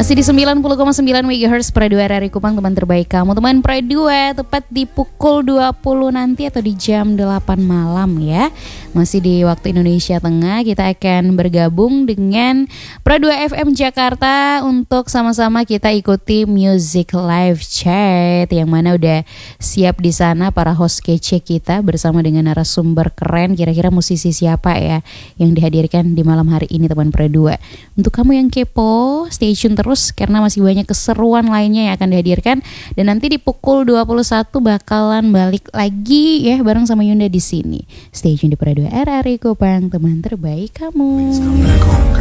Masih di 90,9 MHz Pro 2 RRI Kupang, teman terbaik kamu. Teman Pro 2 tepat di pukul 20 nanti atau di jam 8 malam ya. Masih di waktu Indonesia Tengah, kita akan bergabung dengan Pro 2 FM Jakarta untuk sama-sama kita ikuti Music Live Chat, yang mana udah siap di sana para host kece kita bersama dengan narasumber keren. Kira-kira musisi siapa ya yang dihadirkan di malam hari ini, teman Pro 2. Untuk kamu yang kepo, stay tune terus karena masih banyak keseruan lainnya yang akan dihadirkan. Dan nanti di pukul 21 bakalan balik lagi ya bareng sama Yunda di sini. Stay tune di Pro 2 RRI Kupang, teman terbaik kamu.